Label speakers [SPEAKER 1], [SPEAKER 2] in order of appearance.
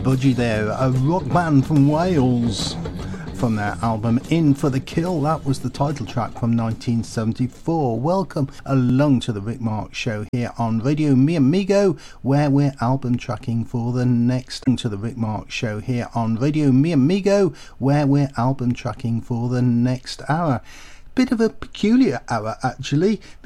[SPEAKER 1] Budgie there, a rock band from Wales. From their album In for the Kill, that was the title track from 1974. Welcome along to the Rick Marks Show here on Radio Mi Amigo, where we're album tracking for the next hour. Bit of a peculiar hour actually,